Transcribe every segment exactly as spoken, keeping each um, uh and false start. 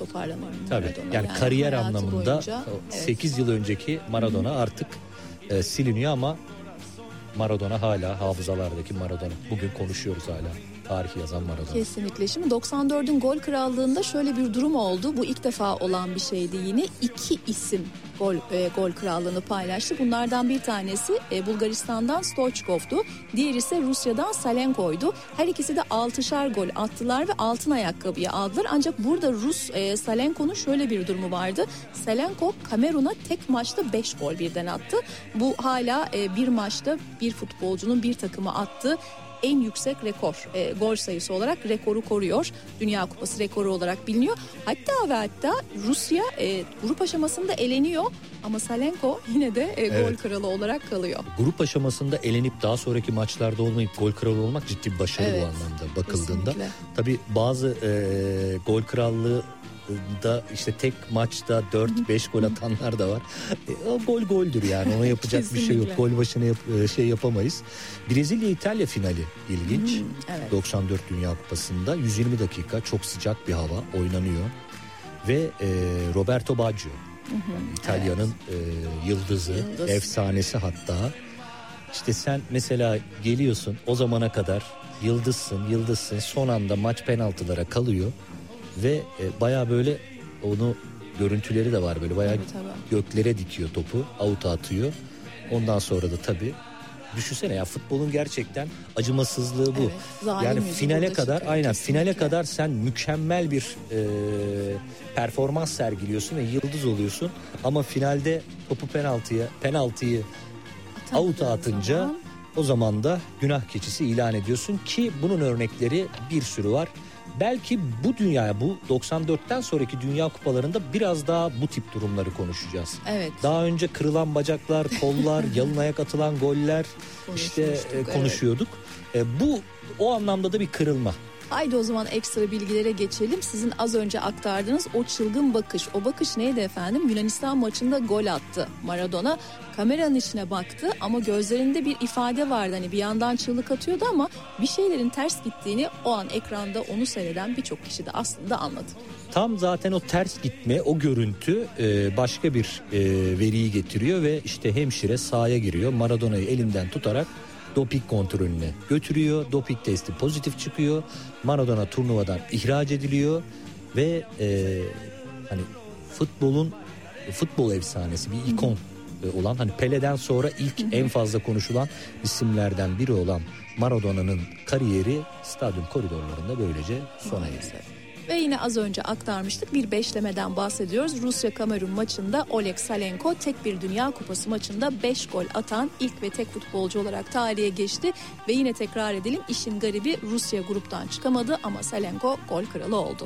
toparlanıyor Tabii. Maradona. Yani, yani kariyer hayatı anlamında boyunca, evet. sekiz yıl önceki Maradona artık e, siliniyor ama Maradona hala hafızalardaki Maradona. Bugün konuşuyoruz hala. Tarih yazan Maradona. Kesinlikle. Şimdi doksan dördün gol krallığında şöyle bir durum oldu. Bu ilk defa olan bir şeydi yine. İki isim gol e, gol krallığını paylaştı. Bunlardan bir tanesi e, Bulgaristan'dan Stoichkov'du. Diğeri ise Rusya'dan Salenko'ydu. Her ikisi de altışar gol attılar ve altın ayakkabıyı aldılar. Ancak burada Rus e, Salenko'nun şöyle bir durumu vardı. Salenko Kamerun'a tek maçta beş gol birden attı. Bu hala e, bir maçta bir futbolcunun bir takıma attığı en yüksek rekor, e, gol sayısı olarak rekoru koruyor. Dünya Kupası rekoru olarak biliniyor. Hatta ve hatta Rusya e, grup aşamasında eleniyor ama Salenko yine de e, gol evet. kralı olarak kalıyor. Grup aşamasında elenip daha sonraki maçlarda olmayıp gol kralı olmak ciddi bir başarı evet. bu anlamda bakıldığında. Kesinlikle. Tabii bazı e, gol krallığı da işte tek maçta dört beş gol atanlar da var. E, o gol goldür yani. Ona yapacak bir şey yok. Gol başına yap, şey yapamayız. Brezilya İtalya finali ilginç. Hmm, evet. doksan dört Dünya Kupası'nda yüz yirmi dakika çok sıcak bir hava oynanıyor. Ve e, Roberto Baggio yani İtalya'nın evet. e, yıldızı, Yıldız. efsanesi hatta. İşte sen mesela geliyorsun o zamana kadar yıldızsın, yıldızsın. Son anda maç penaltılara kalıyor. Ve e, bayağı böyle onu görüntüleri de var böyle bayağı evet, göklere dikiyor topu, out'a atıyor. Ondan sonra da tabii düşünsene ya futbolun gerçekten acımasızlığı bu. Evet, yani finale kadar aynen kesinlikle. finale kadar sen mükemmel bir e, performans sergiliyorsun ve yıldız oluyorsun ama finalde topu penaltıya penaltıyı out'a atınca zaman. o zaman da günah keçisi ilan ediyorsun ki bunun örnekleri bir sürü var. Belki bu dünyaya bu doksan dörtten sonraki dünya kupalarında biraz daha bu tip durumları konuşacağız. Evet. Daha önce kırılan bacaklar, kollar, yalın ayak atılan goller işte e, konuşuyorduk. Evet. E, bu o anlamda da bir kırılma. Haydi o zaman ekstra bilgilere geçelim. Sizin az önce aktardığınız o çılgın bakış. O bakış neydi efendim? Yunanistan maçında gol attı Maradona. Kameranın içine baktı ama gözlerinde bir ifade vardı. Hani bir yandan çığlık atıyordu ama bir şeylerin ters gittiğini o an ekranda onu seyreden birçok kişi de aslında anladı. Tam zaten o ters gitme, o görüntü başka bir veriyi getiriyor ve işte hemşire sahaya giriyor. Maradona'yı elinden tutarak doping kontrolüne götürüyor. Doping testi pozitif çıkıyor. Maradona turnuvadan ihraç ediliyor ve e, hani futbolun futbol efsanesi bir ikon olan hani Pele'den sonra ilk en fazla konuşulan isimlerden biri olan Maradona'nın kariyeri stadyum koridorlarında böylece sona eriyor. Ve yine az önce aktarmıştık, bir beşlemeden bahsediyoruz. Rusya-Kamerun maçında Oleg Salenko tek bir Dünya Kupası maçında beş gol atan ilk ve tek futbolcu olarak tarihe geçti. Ve yine tekrar edelim, işin garibi Rusya gruptan çıkamadı ama Salenko gol kralı oldu.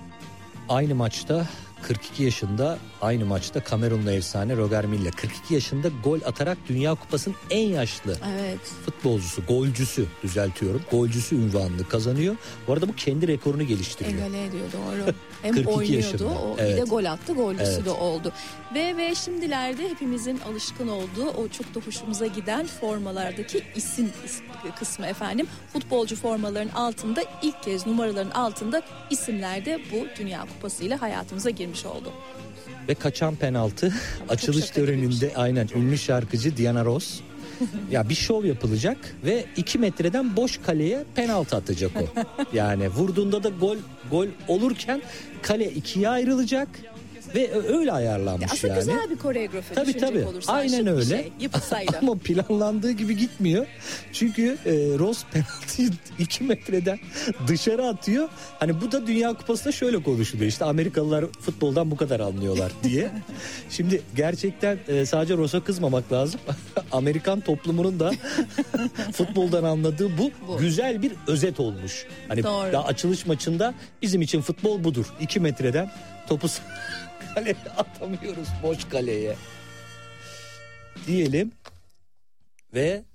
Aynı maçta kırk iki yaşında aynı maçta Kamerunlu efsane Roger Milla kırk iki yaşında gol atarak Dünya Kupası'nın en yaşlı evet. futbolcusu, golcüsü düzeltiyorum. Golcüsü unvanını kazanıyor. Bu arada bu kendi rekorunu geliştiriyor. Egale ediyor doğru. Hem oynuyordu o, evet. bir de gol attı, golcüsü evet. de oldu. Ve ve şimdilerde hepimizin alışkın olduğu o çok da hoşumuza giden formalardaki isim kısmı efendim. Futbolcu formaların altında ilk kez numaraların altında isimler de bu Dünya Kupası ile hayatımıza girmiş oldu. Ve kaçan penaltı açılış töreninde aynen ünlü şarkıcı Diana Ross. Ya bir şov yapılacak ve iki metreden boş kaleye penaltı atacak o. Yani vurduğunda da gol gol olurken kale ikiye ayrılacak. Ve öyle ayarlanmış aslında yani. Aslında güzel bir koreografi tabii, düşünecek tabii. olursan. Aynen öyle. Şey, yapılsaydı. Ama planlandığı gibi gitmiyor. Çünkü e, Ross penaltıyı iki metreden dışarı atıyor. Hani bu da Dünya Kupası'nda şöyle konuşuluyor. İşte Amerikalılar futboldan bu kadar anlıyorlar diye. Şimdi gerçekten e, sadece Ross'a kızmamak lazım. Amerikan toplumunun da futboldan anladığı bu, bu güzel bir özet olmuş. Hani doğru. Daha açılış maçında bizim için futbol budur. iki metreden topu kaleye atamıyoruz, boş kaleye diyelim ve